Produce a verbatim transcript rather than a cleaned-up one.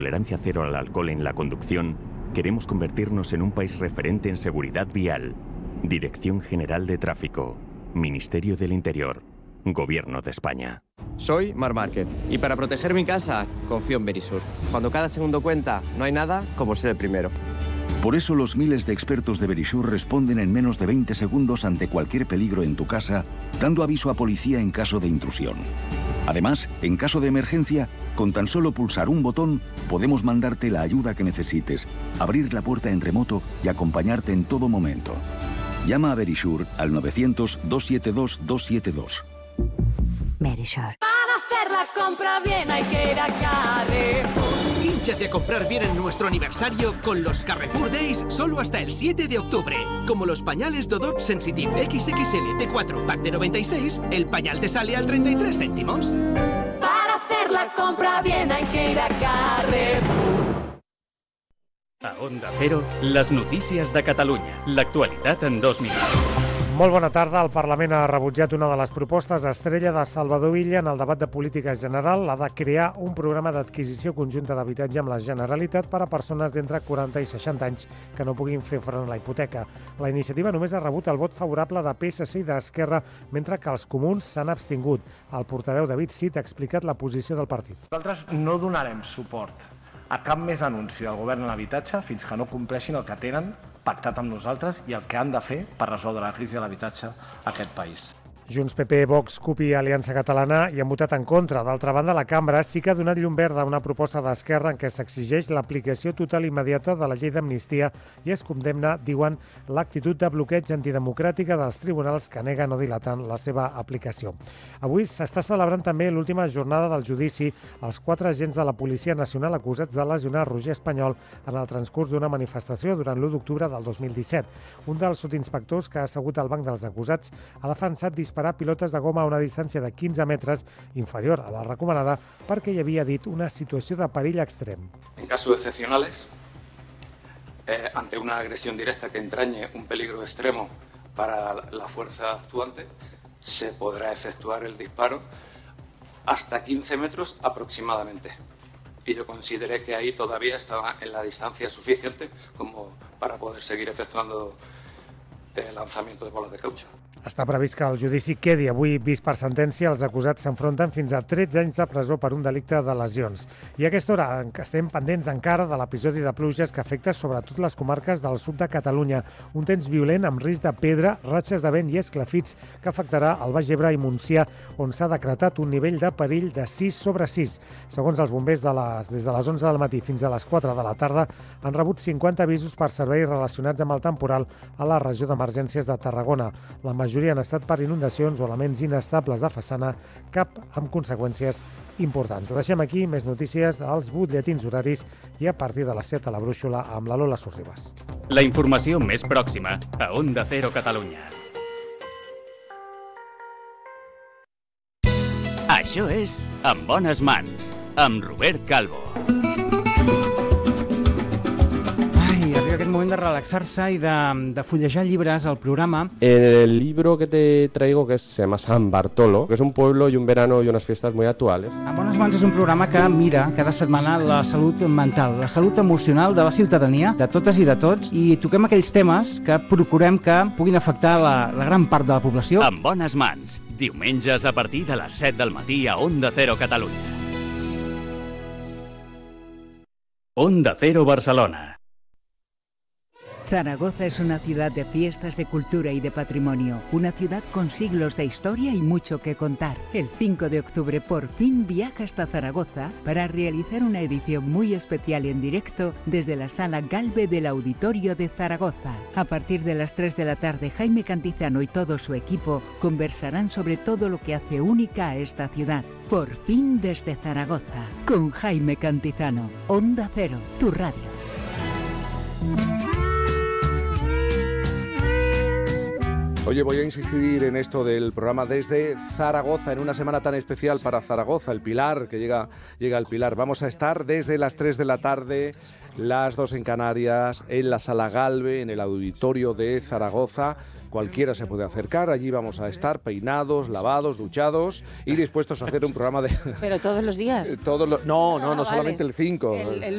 tolerancia cero al alcohol en la conducción, queremos convertirnos en un país referente en seguridad vial. Dirección General de Tráfico, Ministerio del Interior, Gobierno de España. Soy Marc Márquez y para proteger mi casa confío en Verisur. Cuando cada segundo cuenta, no hay nada como ser el primero. Por eso los miles de expertos de Verisur responden en menos de veinte segundos ante cualquier peligro en tu casa, dando aviso a policía en caso de intrusión. Además, en caso de emergencia, con tan solo pulsar un botón, podemos mandarte la ayuda que necesites, abrir la puerta en remoto y acompañarte en todo momento. Llama a Verisur al novecientos, doscientos setenta y dos, doscientos setenta y dos. Verisur. Para hacer la compra bien hay que ir a Carrefour. Hínchate a comprar bien en nuestro aniversario con los Carrefour Days solo hasta el siete de octubre. Como los pañales Dodot Sensitive equis equis ele T cuatro pack de noventa y seis, el pañal te sale a treinta y tres céntimos. Para hacer la compra bien hay que ir a Carrefour. A Onda Cero, les notícies de Catalunya. L'actualitat en dos minuts. Molt bona tarda. El Parlament ha rebutjat una de les propostes estrella de Salvador Illa en el debat de política general, la de crear un programa d'adquisició conjunta d'habitatge amb la Generalitat per a persones d'entre quaranta i seixanta anys que no puguin fer front a la hipoteca. La iniciativa només ha rebut el vot favorable de P S C i d'Esquerra, mentre que els comuns s'han abstingut. El portaveu David Cid ha explicat la posició del partit. Nosaltres no donarem suport a cap més anunci del govern en l'habitatge fins que no compleixin el que tenen pactat amb nosaltres i el que han de fer per resoldre la crisi de l'habitatge a aquest país. Junts, P P, Vox, C U P i Aliança Catalana hi han votat en contra. D'altra banda, la cambra sí que ha donat llum verda a una proposta d'Esquerra en què s'exigeix l'aplicació total immediata de la llei d'amnistia i es condemna, diuen, l'actitud de bloqueig antidemocràtica dels tribunals que neguen o dilaten la seva aplicació. Avui s'està celebrant també l'última jornada del judici als quatre agents de la Policia Nacional acusats de lesionar Roger Espanyol en el transcurs d'una manifestació durant l'u d'octubre del dos mil disset. Un dels sotsinspectors que ha assegut al banc dels acusats ha defensat disparar pilotes de goma a una distància de quinze metres inferior a la recomanada perquè hi havia dit una situació de perill extrem. En casos excepcionales, eh, ante una agresión directa que entrañe un peligro extremo para la fuerza actuante, se podrá efectuar el disparo hasta quince metros aproximadamente. Y yo consideré que ahí todavía estaba en la distancia suficiente como para poder seguir efectuando el lanzamiento de bolas de caucho. Està previst que el judici quedi avui vist per sentència. Els acusats s'enfronten fins a tretze anys de presó per un delicte de lesions. I a aquesta hora estem pendents encara de l'episodi de pluges que afecta sobretot les comarques del sud de Catalunya. Un temps violent amb risc de pedra, ratxes de vent i esclafits que afectarà el Baix Ebre i Montsià, on s'ha decretat un nivell de perill de sis sobre sis. Segons els bombers, de les, des de les onze del matí fins a les quatre de la tarda, han rebut cinquanta avisos per serveis relacionats amb el temporal a la regió d'emergències de Tarragona. La majoria han estat per inundacions o elements inestables de façana, cap amb conseqüències importants. Ho deixem aquí, més notícies als butlletins horaris i a partir de les set a la brúixola amb la Lola Sorribas. La informació més pròxima a Onda Cero Catalunya. Això és En bones mans, amb Robert Calvo. Aquest moment de relaxar-se i de, de fullejar llibres al programa. El libro que te traigo, que se llama San Bartolo, que es un pueblo y un verano y unas fiestas muy actuales. En bones mans és un programa que mira cada setmana la salut mental, la salut emocional de la ciutadania, de totes i de tots, i toquem aquells temes que procurem que puguin afectar la, la gran part de la població. En bones mans, diumenges a partir de les set del matí a Onda Cero Catalunya. Onda Cero Barcelona. Zaragoza es una ciudad de fiestas, de cultura y de patrimonio. Una ciudad con siglos de historia y mucho que contar. El cinco de octubre por fin viaja hasta Zaragoza para realizar una edición muy especial en directo desde la Sala Galve del Auditorio de Zaragoza. A partir de las tres de la tarde, Jaime Cantizano y todo su equipo conversarán sobre todo lo que hace única a esta ciudad. Por fin desde Zaragoza, con Jaime Cantizano. Onda Cero, tu radio. Oye, voy a insistir en esto del programa desde Zaragoza, en una semana tan especial para Zaragoza, el Pilar, que llega, llega el Pilar. Vamos a estar desde las tres de la tarde, las dos en Canarias, en la Sala Galve, en el Auditorio de Zaragoza. Cualquiera se puede acercar, allí vamos a estar peinados, lavados, duchados y dispuestos a hacer un programa de... ¿Pero todos los días? Todos los... No, no, no, ah, vale. solamente el cinco. El, el